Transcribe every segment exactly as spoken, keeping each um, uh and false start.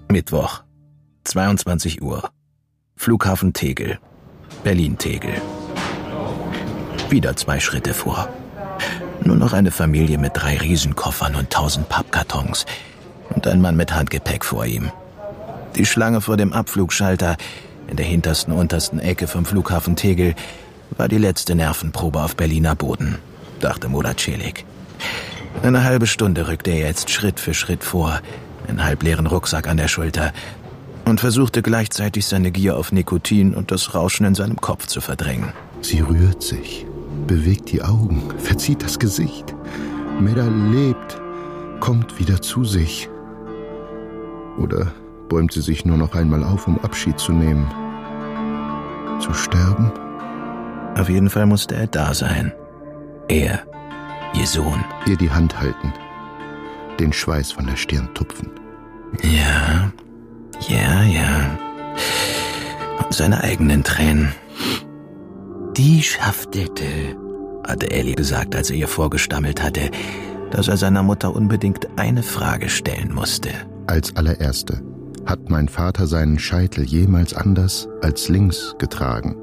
Mittwoch, zweiundzwanzig Uhr. Flughafen Tegel. Berlin-Tegel. Wieder zwei Schritte vor. Nur noch eine Familie mit drei Riesenkoffern und tausend Pappkartons. Und ein Mann mit Handgepäck vor ihm. Die Schlange vor dem Abflugschalter in der hintersten, untersten Ecke vom Flughafen Tegel war die letzte Nervenprobe auf Berliner Boden, dachte Murat Celik. Eine halbe Stunde rückte er jetzt Schritt für Schritt vor, einen halbleeren Rucksack an der Schulter, und versuchte gleichzeitig seine Gier auf Nikotin und das Rauschen in seinem Kopf zu verdrängen. Sie rührt sich, bewegt die Augen, verzieht das Gesicht. Meda lebt, kommt wieder zu sich. Oder bäumt sie sich nur noch einmal auf, um Abschied zu nehmen? Zu sterben? Auf jeden Fall musste er da sein. Er, ihr Sohn. Ihr die Hand halten, den Schweiß von der Stirn tupfen. Ja, ja, ja. Und seine eigenen Tränen. Die schaftelte, hatte Elli gesagt, als er ihr vorgestammelt hatte, dass er seiner Mutter unbedingt eine Frage stellen musste. Als allererste, hat mein Vater seinen Scheitel jemals anders als links getragen?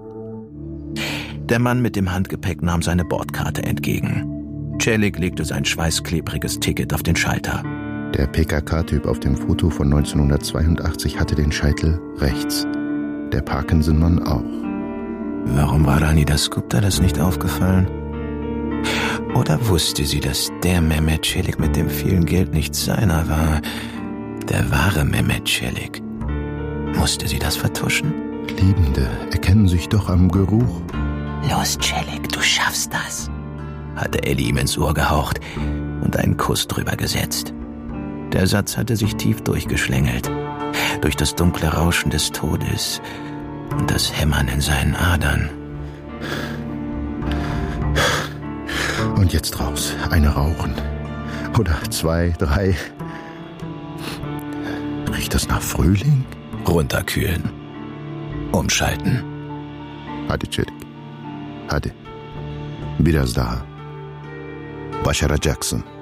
Der Mann mit dem Handgepäck nahm seine Bordkarte entgegen. Celik legte sein schweißklebriges Ticket auf den Schalter. Der P K K-Typ auf dem Foto von neunzehnhundertzweiundachtzig hatte den Scheitel rechts. Der Parkinson-Mann auch. Warum war Rani Dasgupta das nicht aufgefallen? Oder wusste sie, dass der Mehmet Celik mit dem vielen Geld nicht seiner war? Der wahre Mehmet Celik. Musste sie das vertuschen? Liebende erkennen sich doch am Geruch. Los, Celik, du schaffst das, hatte Elli ihm ins Ohr gehaucht und einen Kuss drüber gesetzt. Der Satz hatte sich tief durchgeschlängelt, durch das dunkle Rauschen des Todes und das Hämmern in seinen Adern. Und jetzt raus, eine rauchen. Oder zwei, drei. Riecht das nach Frühling? Runterkühlen. Umschalten. Hadi Celik. Hadi. Biraz daha. Başaracaksın.